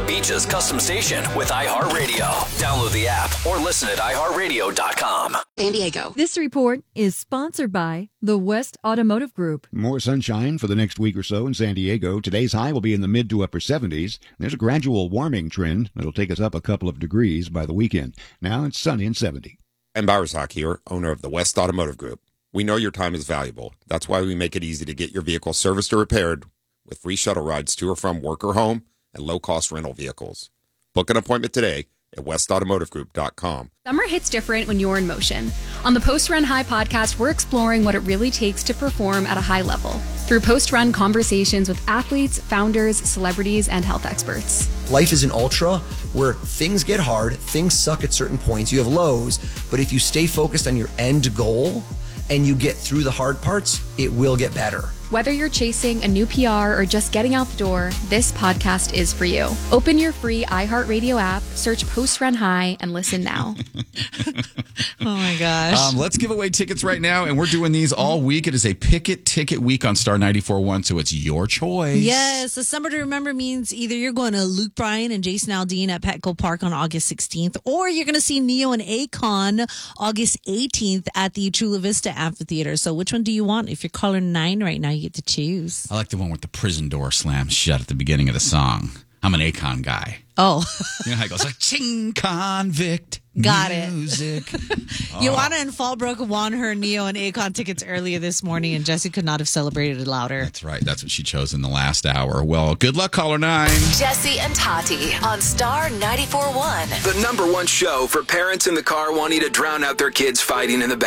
Beach's custom station with iHeartRadio. Download the app or listen at iHeartRadio.com. San Diego. This report is sponsored by the West Automotive Group. More sunshine for the next week or so in San Diego. Today's high will be in the mid to upper 70s. There's a gradual warming trend that'll take us up a couple of degrees by the weekend. Now it's sunny and 70. I'm Bowersock here, owner of the West Automotive Group. We know your time is valuable. That's why we make it easy to get your vehicle serviced or repaired with free shuttle rides to or from work or home and low-cost rental vehicles. Book an appointment today at westautomotivegroup.com. Summer hits different when you're in motion. On the Post Run High podcast, we're exploring what it really takes to perform at a high level through post-run conversations with athletes, founders, celebrities, and health experts. Life is an ultra where things get hard, things suck at certain points, you have lows, but if you stay focused on your end goal and you get through the hard parts, it will get better. Whether you're chasing a new PR or just getting out the door, this podcast is for you. Open your free iHeartRadio app, search Post Run High, and listen now. Oh my gosh. Let's give away tickets right now, and we're doing these all week. It is a Pick It Ticket week on Star 94.1, so it's your choice. Yes, the summer to remember means either you're going to Luke Bryan and Jason Aldean at Petco Park on August 16th, or you're going to see Neo and Akon August 18th at the Chula Vista Amphitheater. So which one do you want? If you're caller 9 right now, you get to choose. I like the one with the prison door slams shut at the beginning of the song. I'm an Akon guy. Oh. You know how it goes like, ching, convict, got music. Joanna and Fallbrook won her Neo and Akon tickets earlier this morning, and Jesse could not have celebrated it louder. That's right. That's what she chose in the last hour. Well, good luck, caller 9. Jesse and Tati on Star 94.1. The #1 show for parents in the car wanting to drown out their kids fighting in the back.